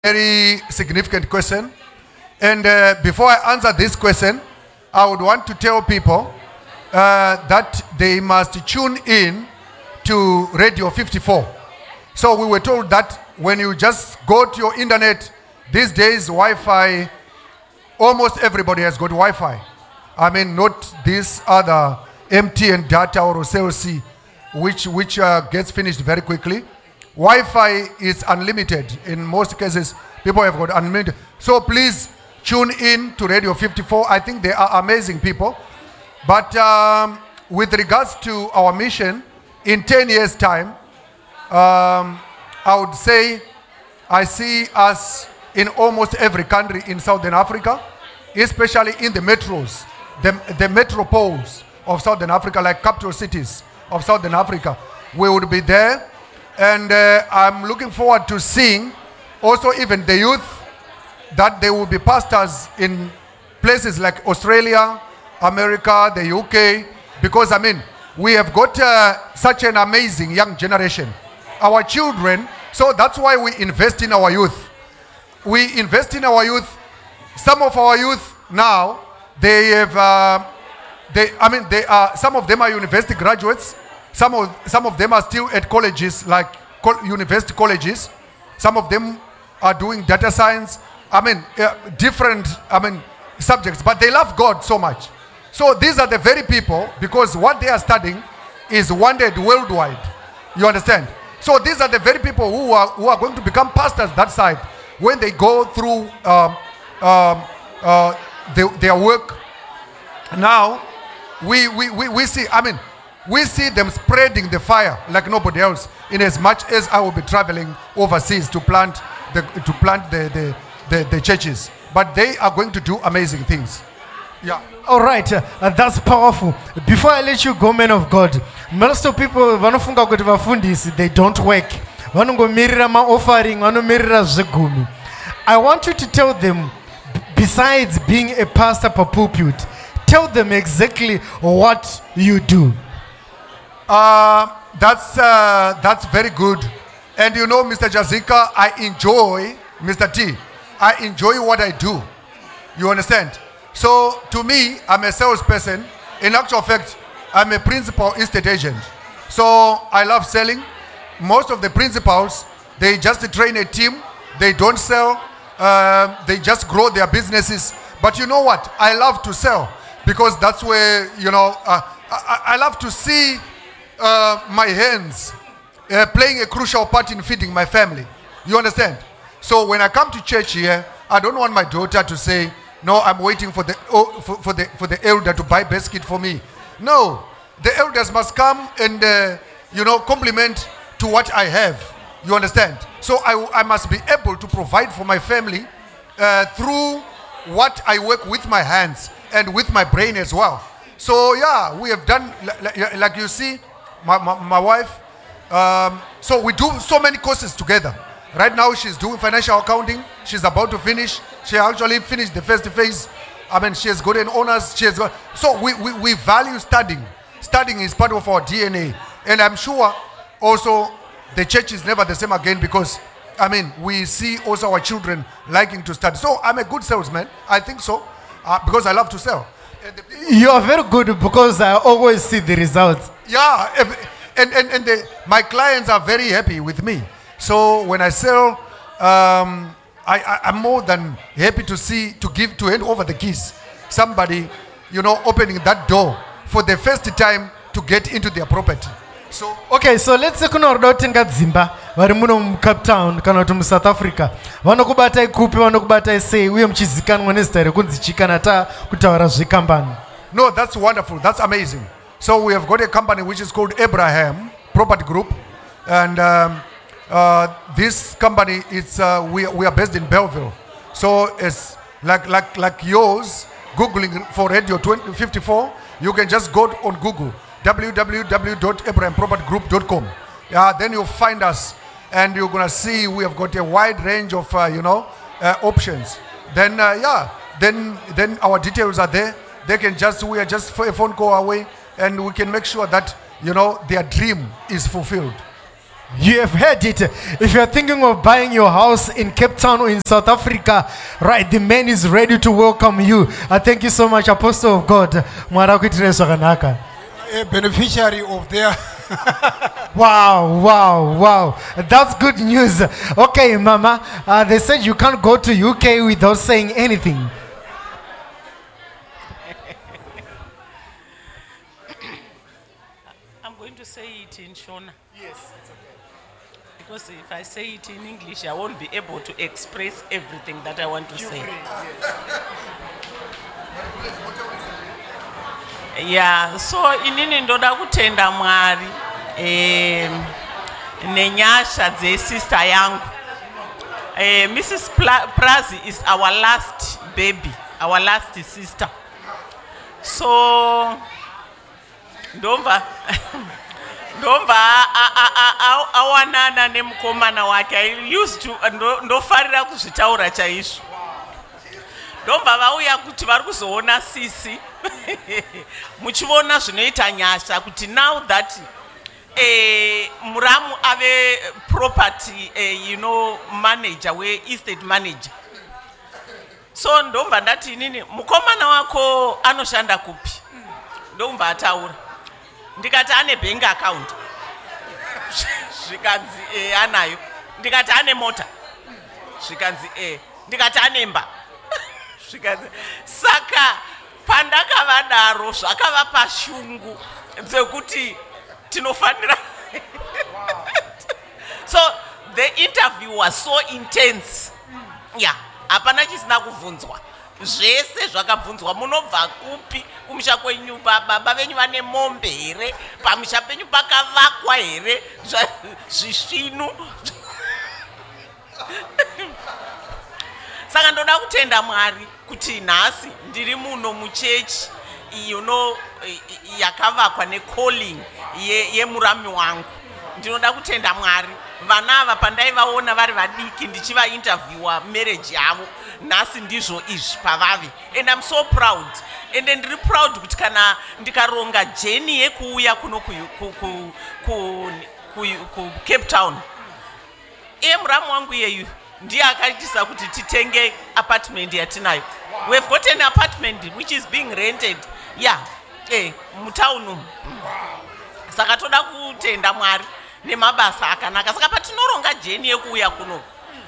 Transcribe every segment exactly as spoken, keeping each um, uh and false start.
very significant question. And uh, before I answer this question, I would want to tell people uh, that they must tune in to Radio fifty-four. So we were told that when you just go to your internet, these days Wi-Fi, almost everybody has got Wi-Fi. I mean, not this other M T N data or C L C, which, which uh, gets finished very quickly. Wi-Fi is unlimited. In most cases, people have got unlimited. So please tune in to Radio fifty-four. I think they are amazing people. But um, with regards to our mission, in ten years' time, um, I would say I see us in almost every country in Southern Africa, especially in the metros, the, the metropoles of Southern Africa, like capital cities of Southern Africa. We would be there. And uh, I'm looking forward to seeing also even the youth, that they will be pastors in places like Australia, America, the U K, because I mean, we have got uh, such an amazing young generation, our children. So that's why we invest in our youth. We invest in our youth. Some of our youth now, they have, uh, they, I mean, they are, some of them are university graduates. Some of, some of them are still at colleges, like co university colleges. Some of them are doing data science. I mean, uh, different, I mean, subjects, but they love God so much. So these are the very people, because what they are studying is wanted worldwide. You understand? So these are the very people who are, who are going to become pastors that side when they go through um, um, uh, the, their work. Now, we, we, we, we see, I mean, we see them spreading the fire like nobody else, in as much as I will be traveling overseas to plant the, to plant the, the, the, the churches. But they are going to do amazing things. Yeah. All right, uh, that's powerful. Before I let you go, men of God, most of people, vanofunga kuti vafundisi, they don't work. Vanongomirira ma offering, vanomirira zvegumi. I want you to tell them, besides being a pastor per pulpit, tell them exactly what you do. Uh, that's, uh, that's very good. And you know, Mister Jazika, I enjoy, Mister T, I enjoy what I do. You understand? So to me, I'm a salesperson. In actual fact, I'm a principal estate agent. So I love selling. Most of the principals, they just train a team. They don't sell. Uh, they just grow their businesses. But you know what? I love to sell, because that's where, you know, uh, I, I love to see uh, my hands uh, playing a crucial part in feeding my family. You understand? So when I come to church here, I don't want my daughter to say, no, I'm waiting for the, oh, for, for, the, for the elder to buy biscuit for me. No, the elders must come and, uh, you know, compliment to what I have. You understand? So I, I must be able to provide for my family uh, through what I work with my hands and with my brain as well. So yeah, we have done, like, like you see, my, my, my wife, um, so we do so many courses together. Right now she's doing financial accounting. She's about to finish. She actually finished the first phase. I mean, she has got an honors. She has got, so we, we, we value studying. Studying is part of our D N A. And I'm sure also the church is never the same again, because, I mean, we see also our children liking to study. So I'm a good salesman. I think so, uh, because I love to sell. You are very good, because I always see the results. Yeah, and, and, and the, my clients are very happy with me. So when I sell, um, I, I, I'm more than happy to see, to give, to hand over the keys. Somebody, you know, opening that door for the first time to get into their property. So okay, so let's say kuna unotenga dzimba vari muno mu Cape Town kana kuti mu South Africa. Vanokubata ikupi, vanokubata sei, uye muchizikanwa nezita rekunzi Chikanata kutaura zvekambani. No, that's wonderful. That's amazing. So we have got a company which is called Abraham Property Group, and um, uh, this company is uh, we we are based in Belleville. So it's like like like yours. Googling for Radio fifty-four, you can just go on Google, w w w dot abraham property group dot com. Yeah, then you'll find us, and you're gonna see we have got a wide range of uh, you know uh, options. Then uh, yeah, then then our details are there. They can just, we are just a phone call away, and we can make sure that, you know, their dream is fulfilled. You have heard it. If you're thinking of buying your house in Cape Town or in South Africa, right, the man is ready to welcome you. I thank you so much, Apostle of God. A beneficiary of their Wow, wow, wow. That's good news. Okay, Mama, uh, they said you can't go to U K without saying anything. I'm going to say it in Shona. Yes. Because if I say it in English, I won't be able to express everything that I want to say. Yeah, so inini ndoda kutenda Mwari eh, nenyasha dze sister yangu. Eh, Missus Pla- Prazi is our last baby, our last sister. So ndomva ndomva awanana nemukomana wake. I used to ndofarira kuzvitaura chaizvo. Ndomva vauya kuti vari kuzoona sisi muchiona zvinoita nyasha kuti now that eh, Muramu ave property eh, you know manager we estate manager. So ndomva ndati nini mukomana wako anoshanda kupi? Ndomva ataura. Ndikati ane bank account. Zvikanzi eh, anayo. Ndikati ane mota. Zvikanzi eh. Ndikati ane mba. Zvikanzi saka pandakavadaro zvakava pashungu dzekuti tinofanira. So the interview was so intense. Yeah, hapana chisina kuvunzwa. Zvese zvakabvunzwa, munobva kupi, kumusha kwenyu baba venyu vane mombe here, pamusha penyu pakavakwa here, zvisvinu. Saka ndoda kutenda Mwari kuti nhasi ndiri muno muchechi you know yakavakwa necalling yemurami wangu. Ndinoda kutenda Mwari. Vana ava pandaivaona vari vadiki ndichiva interviewa marriage yavo, nhasi ndizvo izvi pavavi. And I'm so proud. And ndiri proud kuti kana ndikaronga jeni yekuuya kuno ku, ku, ku, ku, ku, ku Cape Town, iye muramu wangu yeyu ndiye akaitisa kuti titenge apartment yatinayo. We've got an apartment which is being rented. Yeah, eh, mutaunu. Saka toda kutenda Mwari nemabasa akanaka. Saka patinoronga jeni yekuuya kuno,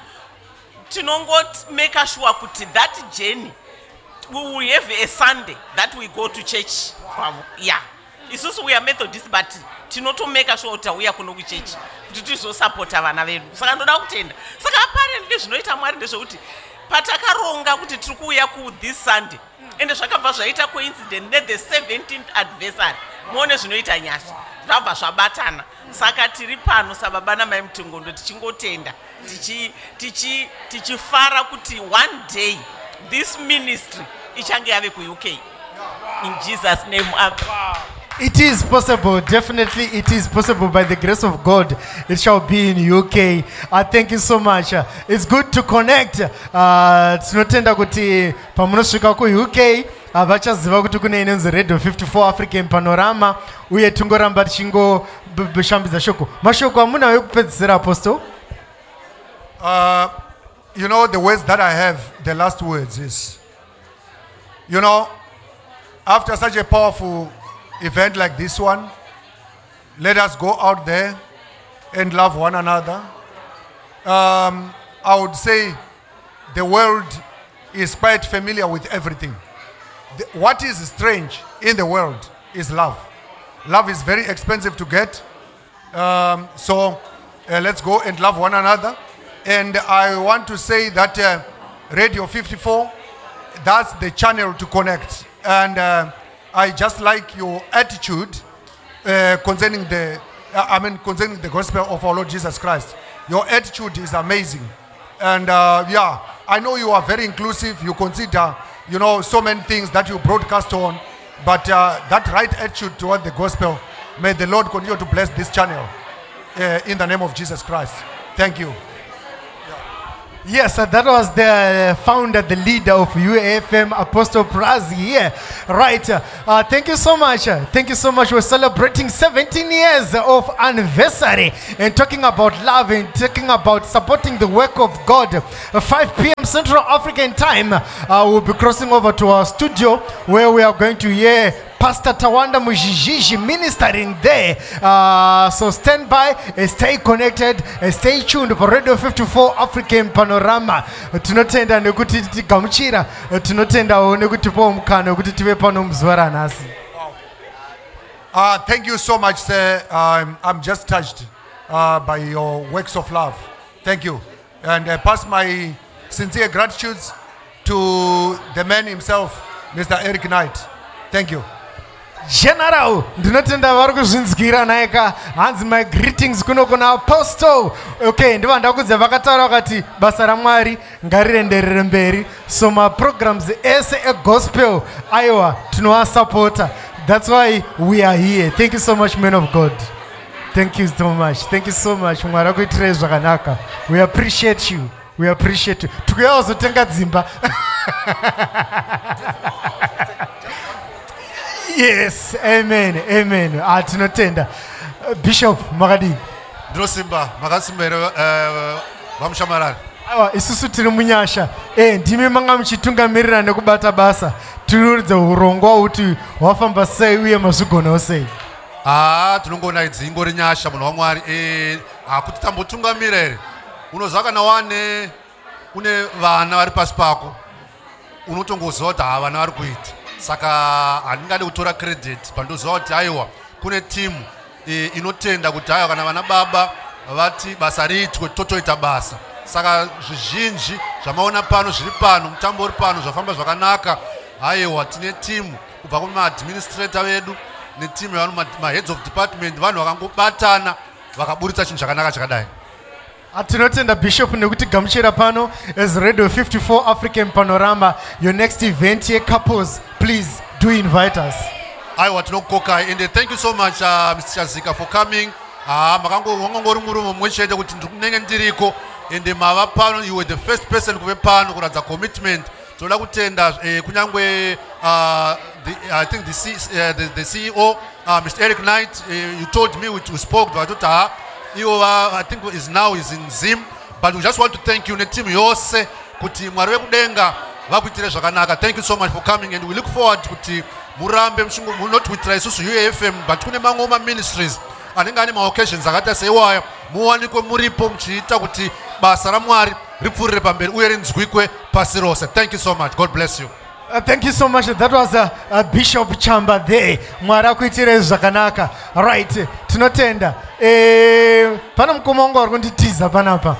tinongot make sure kuti that journey we will have a Sunday that we go to church. Yeah, isusu we are Methodist but tinoto make sure kuti we are kuno ku church kuti tizosupporta vana vedu. Saka ndoda kutenda. Saka apparently zvinoita Mwari ndezvekuti patakaronga kuti tiri kuuya ku this Sunday ende zvakabva zvaita coincident ne the seventeenth anniversary. Muone zvinoita nyasha zvabva zvabatana. Saka tiri pano sababa namai Mutungondo tichingotenda tichi tichi tichifara kuti one day this ministry ichange yave ku U K. In Jesus name. Wow. It is possible, definitely it is possible by the grace of God. It shall be in U K. I thank you so much. Uh, it's good to connect. Uh, tinotenda kuti pamunosvika ku U K vachaziva kuti kune inonzi Radio fifty-four African Panorama uye tungoramba tichingo shambidza shoko. Mashoko amuna wekupedzisira Apostle? Uh, you know, the words that I have, the last words is, you know, after such a powerful event like this one, let us go out there and love one another. Um, I would say the world is quite familiar with everything. The, what is strange in the world is love. Love is very expensive to get. Um, so uh, let's go and love one another. And I want to say that uh, Radio fifty-four, that's the channel to connect. And uh, I just like your attitude uh, concerning the, uh, I mean, concerning the gospel of our Lord Jesus Christ. Your attitude is amazing. And uh, yeah, I know you are very inclusive. You consider, you know, so many things that you broadcast on. But uh, that right attitude toward the gospel, may the Lord continue to bless this channel uh, in the name of Jesus Christ. Thank you. Yes, uh, that was the founder, the leader of U A F M, Apostle Prazi here. Right. Uh, uh, thank you so much. Uh, thank you so much. We're celebrating seventeen years of anniversary and talking about love and talking about supporting the work of God. Uh, five p.m. Central African time, uh, we'll be crossing over to our studio where we are going to hear Pastor Tawanda Mujijiji ministering there. Uh, so stand by, uh, stay connected, uh, stay tuned for Radio fifty-four African Panorama. Uh, Tunotenda nekuti tigamuchira, uh, tunotenda nekuti po mkano nekuti tive pano mzwara nasi. Uh, thank you so much, sir. Um, I'm just touched uh, by your works of love. Thank you. And I pass my sincere gratitude to the man himself, Mister Eric Knight. Thank you. General, ndinotenda vari kuzvinzwira naika hanzi my greetings kuno kuna apostle. Okay, ndivo ndakudza vakataura vakati basa ramwari ngarirenderere mberi, so maprograms ese egospel aiwa tinoasupporta. That's why we are here. Thank you so much, men of God. Thank you so much. Thank you so much. Mwari akuitirei zvakanaka. We appreciate you. We appreciate you. Tukuya kuzotenga dzimba. Yes, amen, amen. Ah, tinotenda. Uh, Bishop Makadi. Drosimba, makasimbere vamushamarari. Awa, isusu tiri munyasha. Eh, ndimi manga muchitungamirira nekubata basa. Tinoridza urongwa kuti wafamba sei uye mazvigona sei. Ah, tinongona idzingo renyasha munhu waMwari. Eh, akuti tambotungamira here. Unoziva kana wane une vana vari pasi pako. Unotongoziva kuti ava vana vari kuita. Saka handingade kutora credit pandoziva kuti aiwa kune timu e, inotenda kuti aiwa kana vana baba vati basa riitwe totoita basa. Saka zvizhinji zvamaona pano zviri pano mutambo uri pano zvafamba zvakanaka. Aiwa tine timu kubva kumaadministrator vedu netimu yavano maheads of department vanhu vakangobatana vakaburitsa chinhu chakanaka chakadai. Atinotenda Bishop nekuti gamuchira pano as Radio fifty-four African Panorama. Your next event here, couples, please do invite us. Aiwa tinokukokai and thank you so much uh, Mister Chazika for coming. Ah, makango ngongori murumo mwechete kuti ndikunenge ndiriko and mava pano, you were the first person kuve pano kuradza commitment. Toda kutenda eh, kunyangwe uh, the, I think the, C, uh, the, the C E O uh, Mister Eric Knight, uh, you told me we, we spoke to you, uh, I think is now is in Zim, but we just want to thank you, team yose kuti Mwari wekudenga vakuitire zvakanaka. Thank you so much for coming and we look forward kuti murambe mshungu not with isusu U A F M but kune mangoma ministries anenge ane maoccasions akata seiwaya muwanikwe muripo mchiita kuti basa raMwari ripfurire pamberi uye rinzwikwe pasi rose. Thank you so much. God bless you. Uh, thank you so much. That was uh, uh, Bishop Chamba there. Mwara kuitire zvakanaka. Right. Tinotenda. Eh, pana mkomongo warikunditiza panapa.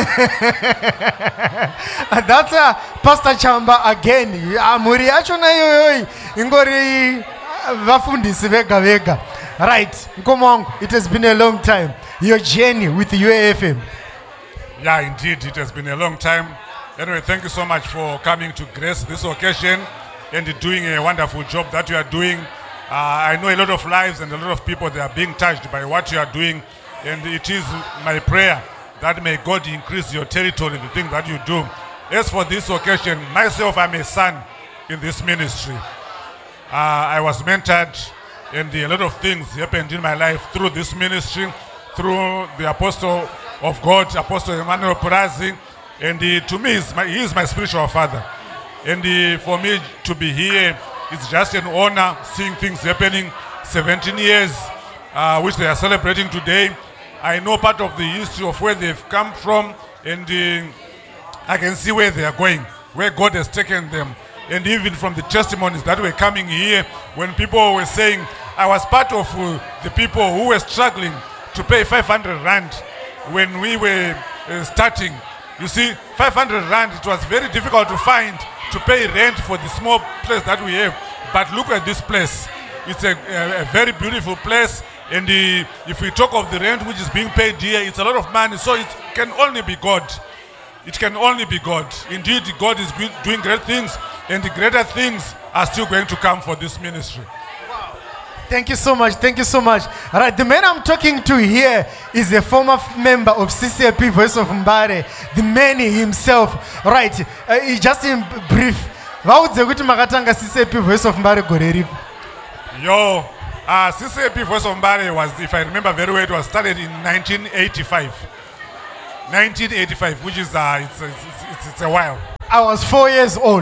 That's uh, Pastor Chamba again. Uh, muri yacho na yoyoi. Ingori uh, vafundisi vega vega. Right. Mkomongo, it has been a long time. Your journey with U A F M. Yeah, indeed. It has been a long time. Anyway, thank you so much for coming to grace this occasion and doing a wonderful job that you are doing. Uh, I know a lot of lives and a lot of people, they are being touched by what you are doing. And it is my prayer that may God increase your territory, the thing that you do. As for this occasion, myself, I'm a son in this ministry. Uh, I was mentored and a lot of things happened in my life through this ministry, through the Apostle of God, Apostle Emmanuel Prazi. And uh, to me, my, he is my spiritual father. And uh, for me to be here, it's just an honor seeing things happening. seventeen years, uh, which they are celebrating today. I know part of the history of where they've come from, and uh, I can see where they are going, where God has taken them. And even from the testimonies that were coming here, when people were saying, I was part of uh, the people who were struggling to pay five hundred rand when we were uh, starting. You see, five hundred rand, it was very difficult to find to pay rent for the small place that we have. But look at this place. It's a, a, a very beautiful place. And the, if we talk of the rent which is being paid here, it's a lot of money. So it can only be God. It can only be God. Indeed, God is doing great things. And the greater things are still going to come for this ministry. Thank you so much. Thank you so much. All right, the man I'm talking to here is a former f- member of C C A P Voice of Mbare, the man himself. All right, uh, he- just in b- brief. Vaudze kuti makatanga C C A P Voice of Mbare gore ripi? Yo, uh, C C A P Voice of Mbare was, if I remember very well, it was started in nineteen eighty-five. nineteen eighty-five, which is uh, it's, it's, it's, it's a while. I was four years old.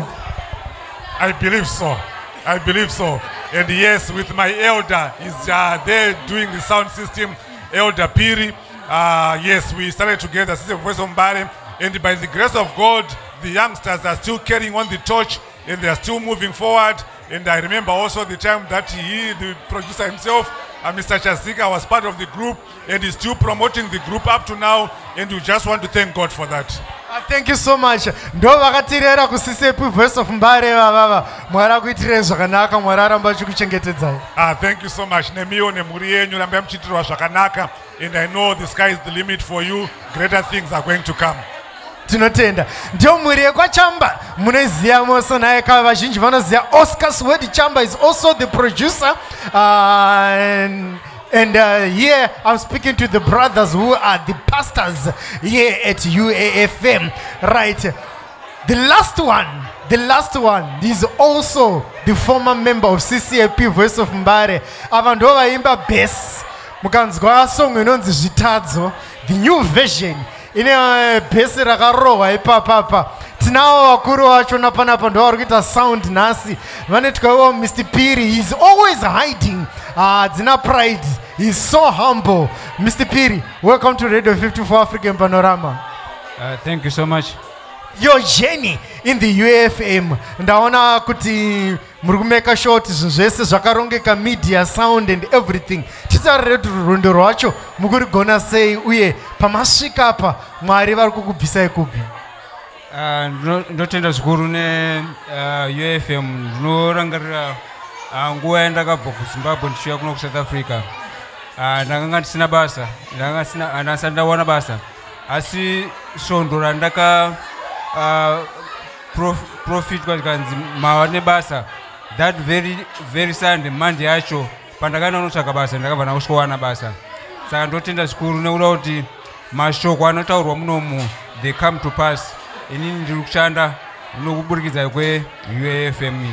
I believe so. I believe so. And yes, with my elder, he's uh, there doing the sound system, Elder Piri. Uh, yes, we started together, C C A P Voice of Mbare, and by the grace of God, the youngsters are still carrying on the torch, and they are still moving forward. And I remember also the time that he, the producer himself, uh, Mister Chazika, was part of the group, and is still promoting the group up to now, and we just want to thank God for that. Uh, thank you so much. Ndo vakatirera ku C C A P Voice of Mbare vavava. Mwari akuitire zvakanaka, Mwari aramba achikuchengetedzai. Ah, thank you so much. Nemiwo nemhuri yenyu ramba muchiitirwa zvakanaka, and I know the sky is the limit for you. Greater things are going to come. Tinotenda. Ndio mhuri yekwachamba munoziva mose naye kava vazhinji vanoziva Oscar Swedi Chamba is also the producer. Uh, and And uh, here I'm speaking to the brothers who are the pastors here at U A F M. Right. The last one, the last one is also the former member of C C A P Voice of Mbare. Ava ndo vaimba bass. Mukanzwa song inonzi Zvitadzo, the new version. Ine bass rakarohwa ipapapa. Tinavo vakuru vacho napanapa ndo vari kuita sound nhasi. Vanetwawo Mister Piri, he's always hiding. Ah, dzina pride. He's so humble. Mister Piri, welcome to Radio fifty-four African Panorama. Uh, thank you so much. Your journey in the U A F M. Ndaona kuti muri kumeka short zvese zvakarongeka media, sound and everything. Titsarire kuti rwendo rwacho mukurigona sei uye pamasvika apa Mwari vari kukubvisai kupi? Uh, ndinotenda zvikuru ne uh, U A F M. Ndinorangarira uh, nguva yandakabva kuZimbabwe ndichiuya kuno kuSouth Africa. Uh, ndakanga ndisina basa, ndakanga sina andasati ndawana basa. Asi svondo randaka uh, prof, profit kwazikanzi mawa nebasa, that very very Sunday Monday yacho pandakaenda kunotsvaka basa ndakabva nakusvikowana basa. Saka ndotenda zvikuru nekuda kuti mashoko anotaurwa munomu they come to pass. Inini ndiri kushanda nokuburikidza kwe-U A F M.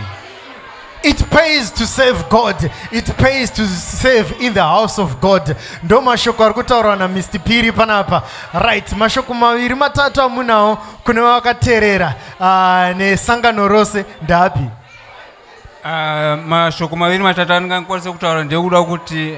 It pays to serve God. It pays to serve in the house of God. Ndo mashoko ari kutaurwa naMister Piri panapa. Right, mashoko maviri matatu amunawo kune vakateerera uh, nesangano rose ndapi? Uh, mashoko maviri matatu andingakwanisa kutaura ndekuda kuti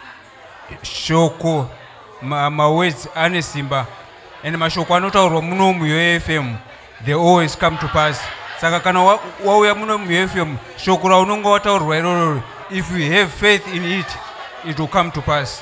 shoko ma, ma words ane simba, and mashoko anotaurwa muno mu U A F M they always come to pass. Saka kana wauya muno mu U A F M shoko raunonga wataurwa iroro, if you have faith in it, it will come to pass.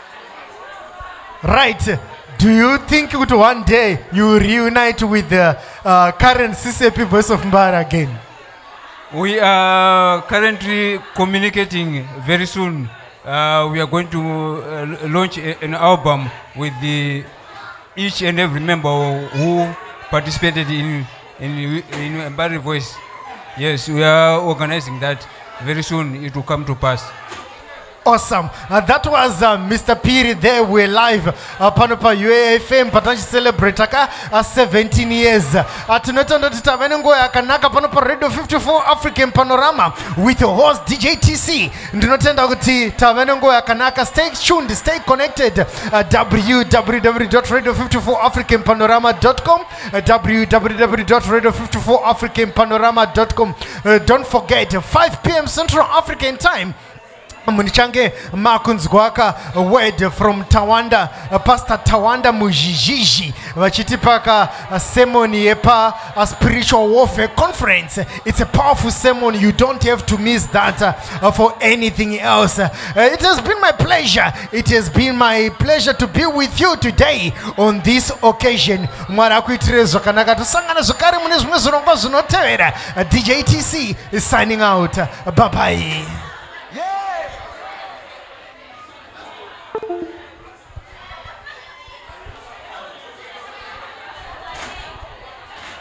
Right. Do you think that one day you will reunite with the uh, current C C A P Voice of Mbare again? We are currently communicating very soon. Uh, we are going to uh, launch a, an album with the each and every member who participated in in in Mbare Voice. Yes, we are organizing that. Very soon it will come to pass. Awesome. Uh, that was uh, Mister Piri there. We're live uh, panopa U A F M patanchi celebrate aka uh, seventeen years. Uh, Tunatanda titavenengo yakanaka panopa Radio fifty-four African Panorama with your host D J T C. Ndinotenda kuti tavenengo yakanaka. Stay tuned, stay connected. Uh, w w w dot radio fifty-four african panorama dot com uh, w w w dot radio fifty-four african panorama dot com. Uh, don't forget five p m Central African Time. Munichange makunzwaka a word from Tawanda, uh, Pastor Tawanda Mujijiji vachitipaka a sermon yepa a spiritual warfare conference. It's a powerful sermon. You don't have to miss that uh, for anything else. Uh, it has been my pleasure. It has been my pleasure to be with you today on this occasion. Mwarakuitire zvakanaka tosangana zvakare mune zvimwe zvirongwa zvinotevera. D J T C is signing out. Bye bye.